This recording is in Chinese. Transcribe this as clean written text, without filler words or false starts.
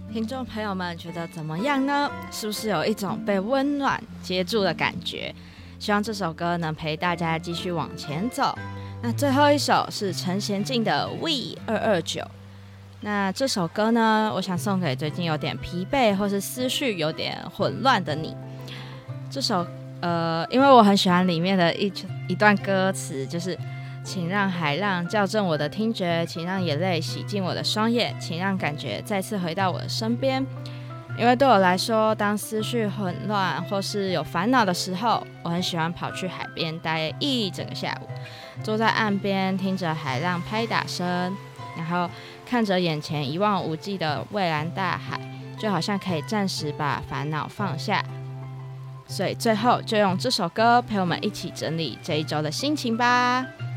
听众朋友们觉得怎么样呢？是不是有一种被温暖接住的感觉？希望这首歌能陪大家继续往前走。那最后一首是陈娴静的 We 229。那这首歌呢，我想送给最近有点疲惫或是思绪有点混乱的你。这首因为我很喜欢里面的一段歌词，就是请让海浪校正我的听觉，请让眼泪洗净我的双眼，请让感觉再次回到我的身边。因为对我来说，当思绪混乱或是有烦恼的时候，我很喜欢跑去海边待一整个下午，坐在岸边听着海浪拍打声，然后看着眼前一望无际的蔚蓝大海，就好像可以暂时把烦恼放下。所以最后就用这首歌陪我们一起整理这一周的心情吧。